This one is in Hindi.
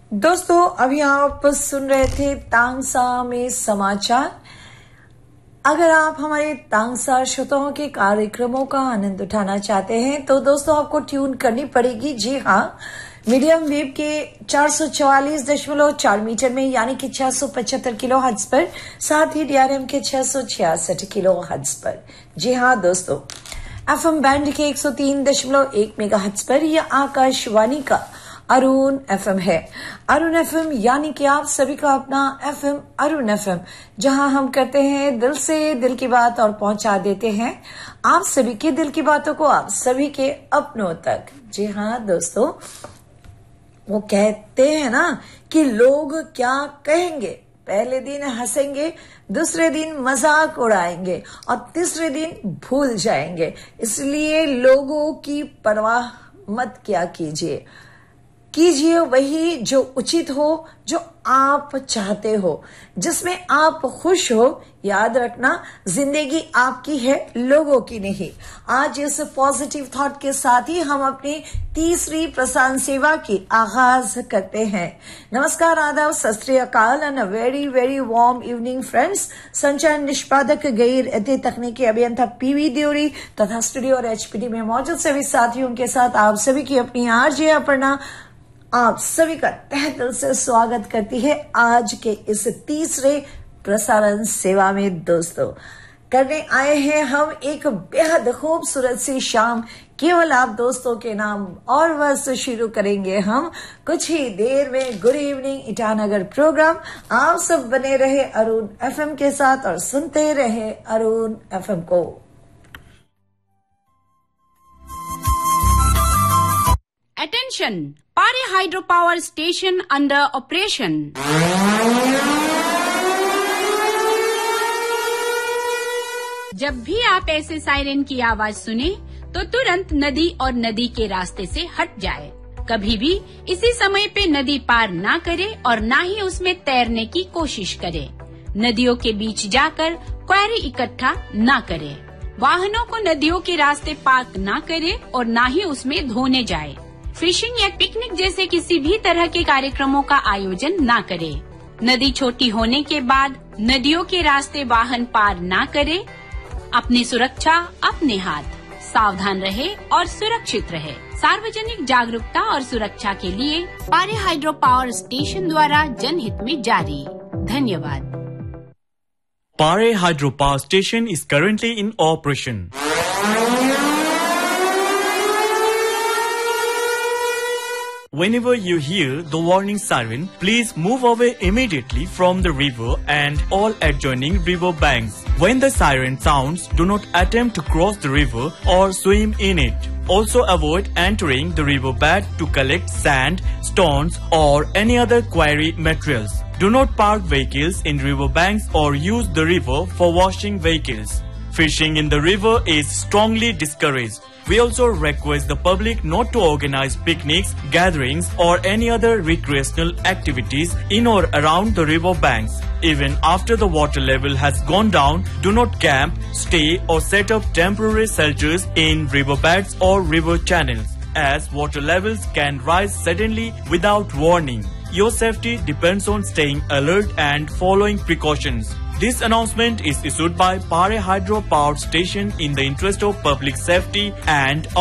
दोस्तों अभी आप सुन रहे थे तांगसा में समाचार। अगर आप हमारे तांगसा श्रोताओं के कार्यक्रमों का आनंद उठाना चाहते हैं तो दोस्तों आपको ट्यून करनी पड़ेगी। जी हाँ, मीडियम वेव के 444.4 मीटर में यानी कि 675 किलो हर्ट्ज पर, साथ ही डीआरएम के 666 किलो हर्ट्ज पर। जी हाँ दोस्तों, एफएम बैंड के 103.1 मेगा हर्ट्ज पर यह आकाशवाणी का अरुण एफएम है। अरुण एफएम यानी कि आप सभी का अपना एफएम अरुण एफएम, जहां हम करते हैं दिल से दिल की बात और पहुंचा देते हैं आप सभी के दिल की बातों को आप सभी के अपनों तक। जी हाँ दोस्तों, वो कहते हैं ना कि लोग क्या कहेंगे, पहले दिन हंसेंगे, दूसरे दिन मजाक उड़ाएंगे और तीसरे दिन भूल जाएंगे। इसलिए लोगों की परवाह मत क्या कीजिए वही जो उचित हो, जो आप चाहते हो, जिसमें आप खुश हो। याद रखना, जिंदगी आपकी है, लोगों की नहीं। आज इस पॉजिटिव थॉट के साथ ही हम अपनी तीसरी प्रसारण सेवा की आगाज करते हैं। नमस्कार, आदाब, सत श्री अकाल and a very very warm evening friends. संचालन निष्पादक गैर तकनीकी अभियंता पीवी देवरी तथा स्टूडियो और एचपीडी में मौजूद सभी साथियों के साथ आप सभी की अपनी आरजे अपर्णा आप सभी का तहे दिल से स्वागत करती है आज के इस तीसरे प्रसारण सेवा में। दोस्तों, करने आए हैं हम एक बेहद खूबसूरत सी शाम केवल आप दोस्तों के नाम, और बस शुरू करेंगे हम कुछ ही देर में गुड इवनिंग ईटानगर प्रोग्राम। आप सब बने रहे अरुण एफएम के साथ और सुनते रहे अरुण एफएम को। Attention! Pare Hydropower Station under operation. जब भी आप ऐसे सायरन की आवाज सुने तो तुरंत नदी और नदी के रास्ते से हट जाए। कभी भी इसी समय पे नदी पार ना करे और ना ही उसमें तैरने की कोशिश करे। नदियों के बीच जाकर क्वेरी इकट्ठा ना करे। वाहनों को नदियों के रास्ते पार्क ना करे और ना ही उसमें धोने जाए। फिशिंग या पिकनिक जैसे किसी भी तरह के कार्यक्रमों का आयोजन ना करे। नदी छोटी होने के बाद नदियों के रास्ते वाहन पार ना करे। अपनी सुरक्षा अपने हाथ, सावधान रहे और सुरक्षित रहे। सार्वजनिक जागरूकता और सुरक्षा के लिए पारे हाइड्रो पावर स्टेशन द्वारा जनहित में जारी। धन्यवाद। Pare Hydro Power Station is currently in operation. Whenever you hear the warning siren, please move away immediately from the river and all adjoining river banks. When the siren sounds, do not attempt to cross the river or swim in it. Also avoid entering the riverbed to collect sand, stones or any other quarry materials. Do not park vehicles in riverbanks or use the river for washing vehicles. Fishing in the river is strongly discouraged. We also request the public not to organize picnics, gatherings or any other recreational activities in or around the river banks. Even after the water level has gone down, do not camp, stay or set up temporary shelters in riverbeds or river channels, as water levels can rise suddenly without warning. Your safety depends on staying alert and following precautions. This announcement is issued by Pare Hydro Power Station in the interest of public safety and